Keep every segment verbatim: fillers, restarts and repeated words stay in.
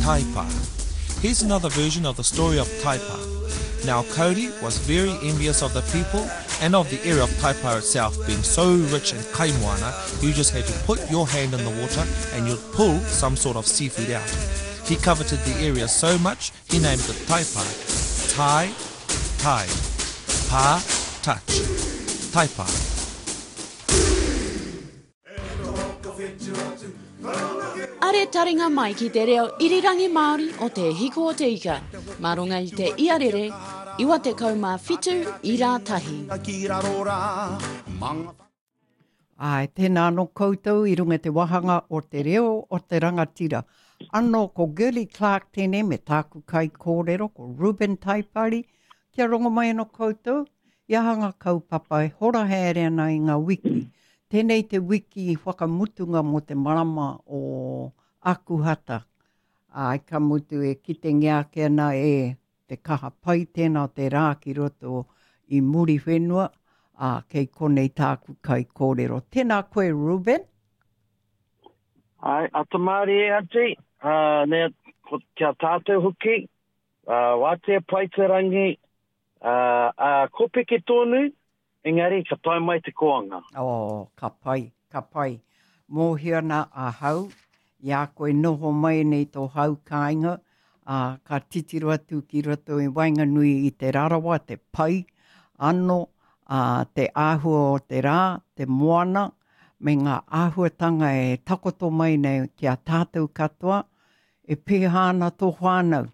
Taipa. Here's another version of the story of Taipa. Now Cody was very envious of the people and of the area of Taipa itself being so rich in kaimoana. You just had to put your hand in the water and you'd pull some sort of seafood out. He coveted the area so much he named it Taipa. Tai, tai, pa, touch. Taipa. Are taringa mai ki te reo irirangi Māori o te hiko o te ika. Marunga i te iarere, iwa te kauma fitu i rā tahi. Ai, tēnā no koutou i runga te wahanga o te reo o te rangatira. Anō ko Gurley Clark tēne me tāku kai kōrero ko Ruben Taipari. Kia rongo mai no koutou, ia hanga kaupapa e hora haere ana i ngā wiki. Tēnei te wiki i whakamutunga mo te marama o Akuhata. Ai ka mutu e kite ngea ke ana e te kaha pai tēnā o te rā ki roto i muri whenua. A kei konei tāku kai kōrero. Tēnā koe, Ruben? Ai, atamari e ati. Uh, nea, ko kia tātou huki. Uh, wātea pai te rangi. Uh, uh, kopeke tōnu. Engari, ka pai mai te koanga. Oh, ka pai, ka pai. Mōhia na a hau, ia koe noho mai nei tō hau kāinga, uh, ka titiro atu ki roto i Wainganui i te rarawa, te pai, ano, uh, te āhua o te rā, te moana, me ngā āhuatanga e takoto mai nei ki a tātou katoa, e pēhāna tō whānau.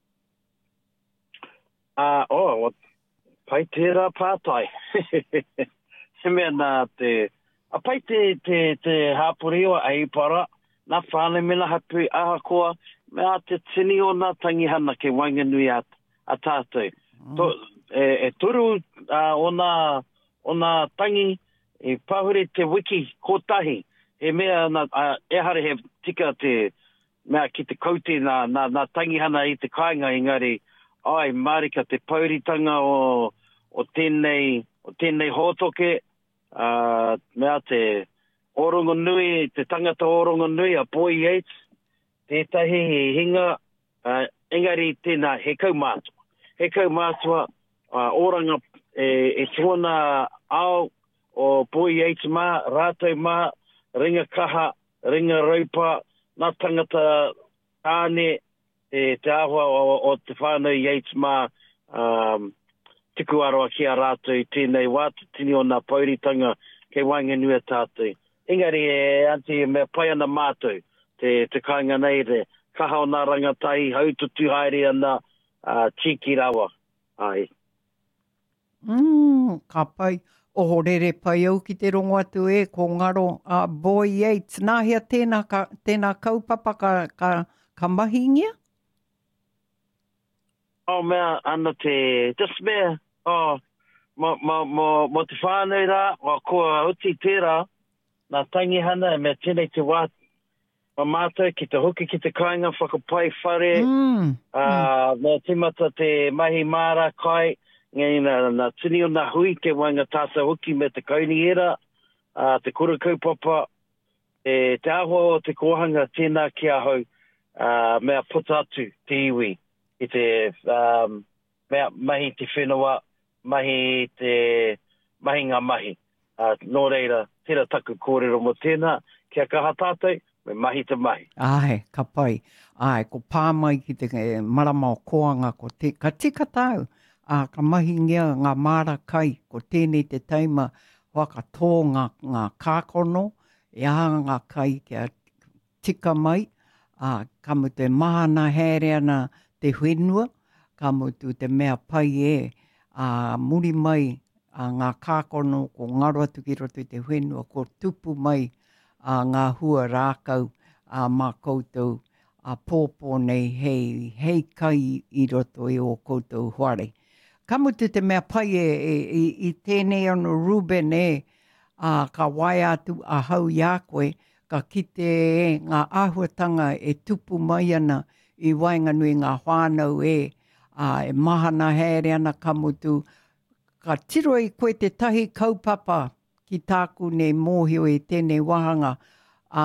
Uh, oh, what? Pai tērā pātai. He mea nā te... A pai te, te, te hāpuriwa ai para, nā whāne mena hapu ahakoa, mea te tini o nā tangihana ke Wainganui a, a tātou. Mm. To, e, e turu uh, o, nā, o nā tangi, e pāhure te wiki kotahi, e mea nā, uh, e hare he tika te... Mea ki te kauti nā, nā, nā tangihana i te kāinga, engari, ai, marika te pauritanga o... o tēnei, o tēnei hōtoke, uh, mea te orongo nui, te tangata orongo nui, a Boy Yates, tētahi he hinga, uh, engari tēnā he kaumātua. He kaumātua, uh, oranga e, e tuana ao o Boy Yates mā, rātou mā, ringa kaha, ringa raupa, nā tangata tāne, e, te ahua o, o te whānau Yates mā, um, tiku aroa ki a rātou i tēnei wātu tini o nā pauritanga kei Wainganui a tātou. Engari e anti me pai ana mātou te, te kāinga nei re kaha o nā rangatai haututu haere ana uh, tiki rawa. Ai. Mm, ka pai. Oho rere pai au ki te rongo atu e ko ngaro a uh, Boy Yates. Nā hea tēnā, ka, tēnā kaupapa ka, ka, ka mahingia? Oh, mea, ana te, just mea, oh, mo, mo, mo, mo te whānau rā, o kua uti tērā, nā tangihana, e mea tēnei te wāt, ma mātou ki te hoki ki te kāinga, whakapai whare, mm. uh, mm. mea timata te mahi māra kai, ngai nā, nā tini o nā hui, ke wanga tātou hoki me te kauni era, uh, te kura kaupapa, e, te ahua o te kohanga tēnā ki a hau, uh, mea puta atu te iwi. I te um, mea, mahi te whenua, mahi te mahi ngā mahi. Uh, nō reira, tēra taku kōrero mo tēnā, kia kaha tātou, me mahi te mahi. Ai, ka pai. Ai, ko pāmai ki te e, marama o koanga, ko te, ka tika tau, uh, ka mahi ngia ngā māra kai, ko tēnei te taima waka tō ngā, ngā kākono, e aha ngā kai kia tika mai, uh, ka mu te mahana here ana, te whenua, ka mutu te mea pai e, a muri mai a ngā kākono ko ngaro atu ki roto i te whenua, ko tupu mai a ngā hua rākau a mā koutou a pōpō nei hei, hei kai i roto i o koutou huare. Ka mutu te mea pai e, e, i, i tēnei ano Ruben e, a ka wai atu a hau i a koe, ka kite e ngā āhuatanga e tupu mai ana, i Wainganui ngā whānau e, uh, e mahana haere ana ka mutu. Ka tiro i koe te tahi kaupapa ki tāku ne mōhio e tēnei wahanga, uh,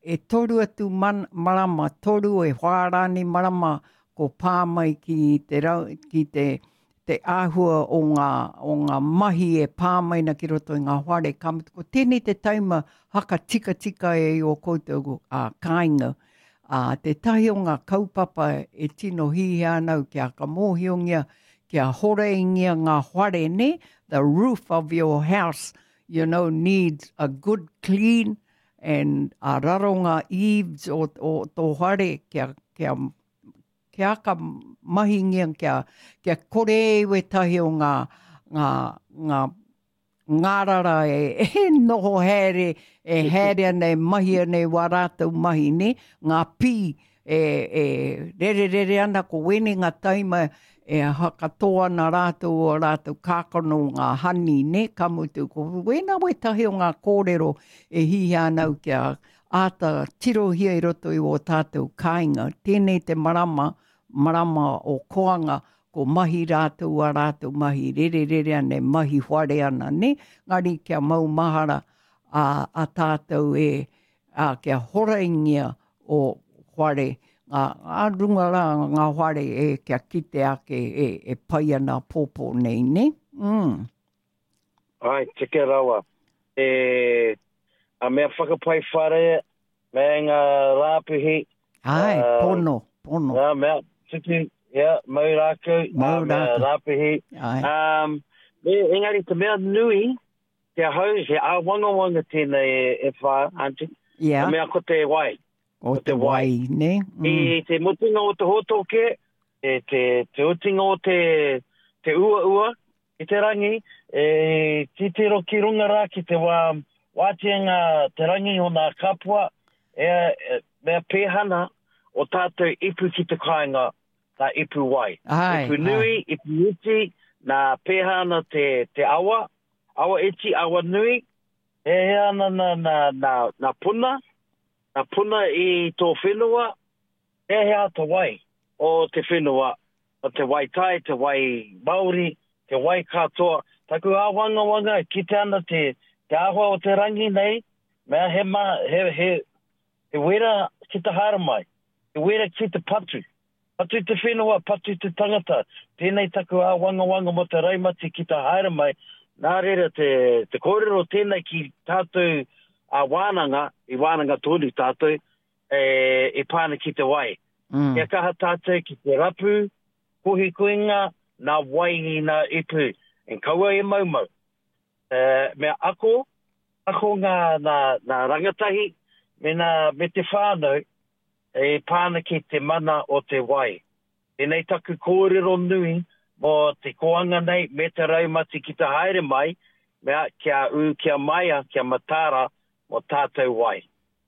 e toru atu man, marama, toru e whārani marama ko pāmai ki te, rau, ki te, te āhua o ngā, o ngā mahi e pāmai na ki roto i ngā whare kamutu. Ko tēnei te taima haka tika tika e o koutou a kāinga. Uh, te tahi o ngā kaupapa e tino hihi anau kia ka mōhiongia, kia horeingia ngā whare ne, the roof of your house, you know, needs a good clean and a raronga eaves o, o tō whare kia, kia, kia ka mahingia, kia, kia kore ewe tahi o ngā, ngā, ngā ngārara e, e noho here, e here nei mahi nei warātou mahi ne, ngā pī e, e rere rere ana ko wene ngā taima e hakatoa na rātou o rātou kākono ngā hani ne, kamutu ko wena we tahi o ngā kōrero e hihi anau kia āta tirohia i roto i o tātou kāinga. Tēnei te marama, marama o koanga, ko mahi rātou a rātou mahi, rere rere ane mahi whare ana ne, ngari kia mau mahara a, a tātou e, a, kia horaingia o whare, a, a runga rā ngā whare e kia kite ake e, e pai ana pōpō nei ne. Mm. Ai, teke rawa. E, a mea whakapai whare, mea ngā rāpihi. Ai, uh, pono, pono. A mea, tiki, yeah, mau rākou, mau rākou. Rāpihi. Um, me, engari, te mea nui, kia hau, he a wanga wanga tēnei e, e whā, auntie. Yeah. Mea ko te wai. O te, te wai, ne? Mm. I te mutinga o te hotoke, e te, te utinga o te, te ua ua, i te rangi, e titiro ki runga rā ki te wā, wātianga te rangi o nā kapua, e, e mea pēhana o tātou ipu ki te kāinga, nā ipu wai. Ai, ipu nui, ai. Ipu iti, nā pēhana te, te awa, awa iti, awa nui, e ana nā, nā, nā, nā puna, nā puna i tō whenua, e hea te wai o te whenua, o te wai tai, te wai Māori, te wai katoa. Taku a wanga wanga, ki te ana te, te ahua o te rangi nei, mea he, ma, he, he, he wera ki te haramai, he wera ki te patu. Patu te whenua, patu te tangata. Tēnei taku a wanga wanga mo te raimati ki te haere mai. Nā reira te, te kōrero tēnei ki tātou a wānanga, i wānanga tōni tātou, e, e pāna ki te wai. Mm. Kia kaha tātou ki te rapu, kohi kuinga, nā wai i nā ipu. En kaua e maumau. E, mea ako, ako ngā, nā, nā rangatahi, me, nā, me te whānau, e pāna ki te mana o te wai. E nei taku kōrero nui mo te koanga nei me te raumati ki te haere mai, mea kia u, kia maia, kia matara mo tātou wai.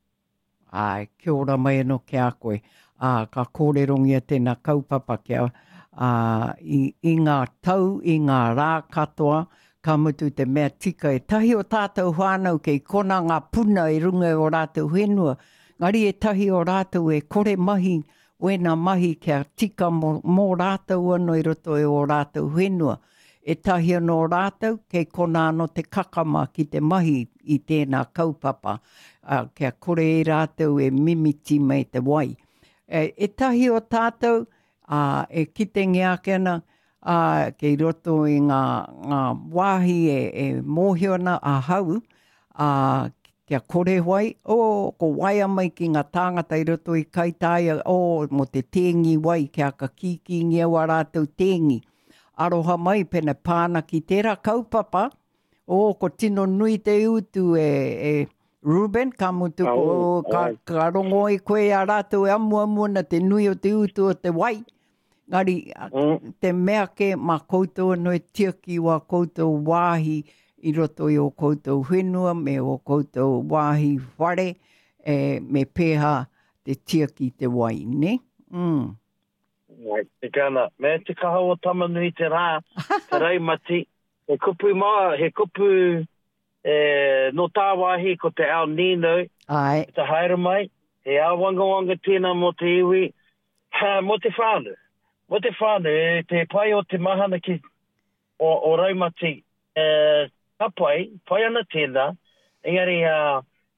Ai, kia ora mai anō ki a koe. Uh, ka kōrerongia tēnā kaupapa kia uh, i, i ngā tau, i ngā rā katoa, ka mutu te mea tika e tahi o tātou whānau kei kona ngā puna i runga o rātou whenua. Ngari e tahi o rātou e kore mahi, wena mahi kia tika mō, mō rātou anō i roto e o rātou whenua. E tahi anō rātou, kei kona anō te kakama ki te mahi i tēnā kaupapa. Uh, kia kore e rātou e mimiti mai te wai. E, e tahi o tātou, uh, e kite ngeakena, uh, kei roto i ngā, ngā wāhi e, e mōhiona a hau, uh, kia kore wai, o oh, ko waia mai ki ngā tāngata i roto i kaitaia, o oh, mo te tēngi wai, kia ka kiki ngia wa rātou tēngi. Aroha mai pena pāna ki tērā kaupapa, o oh, ko tino nui te utu e, e Ruben, ka mutu ko, oh, ka, ka rongo i koe a rātou e amu amu na te nui o te utu o te wai. Ngari, mm. te mea ke mā koutou no e tiaki wa koutou wāhi, i roto i o koutou whenua, me o koutou wāhi whare, e, me pēha te tiaki te wai, ne? Mm. Ai, te kāna, me te kaha o tamanui te rā, te raimati, he kupu maa, he kupu e, no tā wāhi ko te ao Nino, Ai. te haere mai, he ao wanga wanga tēnā mo te iwi, ha, mo te whānu, mo te whānu, e te pai o te mahana ki, o, o raimati, e, ka pai, pai ana tēnā, engari, uh,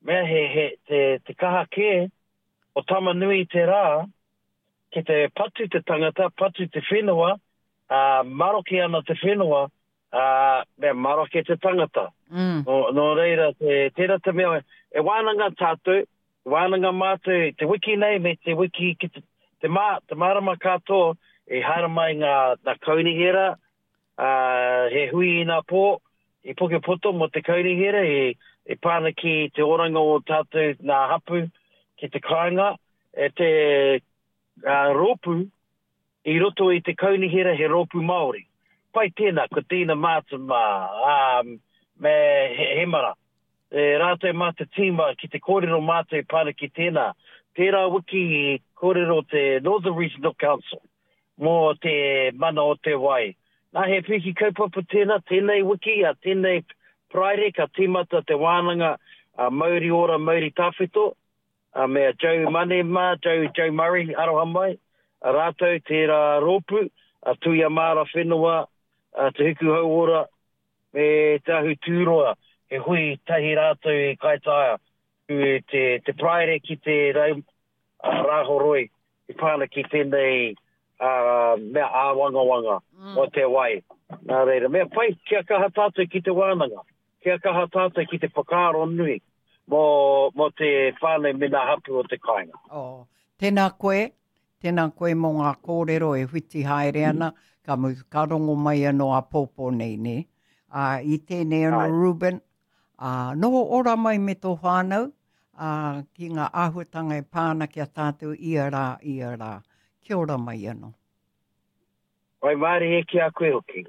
mea he, he te, te kaha ke o tamanui te rā, ke te patu te tangata, patu te whenua, uh, maroke ana te whenua, uh, mea maroke te tangata. Mm. No, no reira, te, tera te mea, e wānanga tātou, e wānanga mātou, te wiki nei me te wiki, ki te, te, mā, te marama katoa, e haere mai ngā, ngā kaunihera, uh, he hui i ngā pō, i poke poto mo te kaunihera, e, e pāna ki te oranga o tātou ngā hapu, ki te kāinga, e te uh, ropu, i roto i te kaunihera he ropu Māori. Pai tēnā, ko tēnā mātama, um, me he, he mara. E rātou mā te tīma ki te kōrero mātou pāna ki tēnā. Tērā wiki i kōrero te Northern Regional Council mō te mana o te wai. Nā he piki kaupapa tēnā, tēnei wiki, a tēnei praere, ka tīmata te wānanga a Mauri ora, Mauri tāwhito, a mea Joe Manema, Joe, Joe Murray, aroha mai, a rātou tērā rōpu, a tuia māra whenua, a te huku hau ora, me te ahu tūroa, he hui tahi rātou i kaitaia, te, te praere ki te rau, uh, rāhoroi, i pāna ki tēnei uh, mea āwanga wanga mm. o te wai. Nā reira, mea pai, kia kaha tātou ki te wānanga, kia kaha tātou ki te whakaaro nui, mō, mō te whānau mina hapu o te kāinga. Oh, tēnā koe, tēnā koe mō ngā kōrero e whiti haere ana, mm. ka mu karongo mai anō a pōpō nei ne. Uh, I tēnei anō Ruben, uh, noho ora mai me tō whānau, uh, ki ngā āhuatanga e pāna kia tātou ia rā, ia rā. Kia ora mai anō. Wai maari e ki a koe hoki.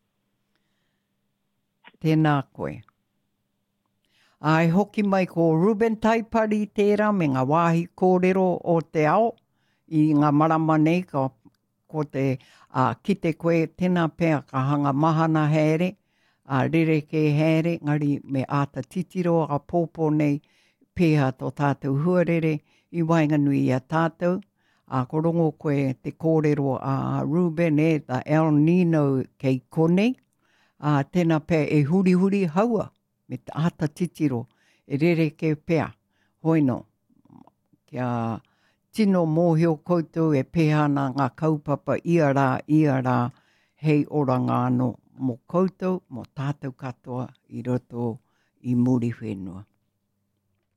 Tēnā koe. Ai hoki mai ko Ruben Taipari tērā me ngā wāhi kōrero o te ao i ngā marama nei ka, ko te uh, ki te koe tēnā pēr ka hanga mahana here, uh, rereke here, ngari me āta titiro a pōpō nei pēha tō tātou huarere i wainganui a tātou. A uh, korongo koe te kōrero a uh, Ruben e the El Nino kei konei. Uh, tēnā pē e huri huri haua me te ata titiro e rere ke pēa. Hoino, kia tino mōhio koutou e pēhana ngā kaupapa ia rā, ia rā, hei oranga anō mō koutou, mō tātou katoa i roto i muri whenua.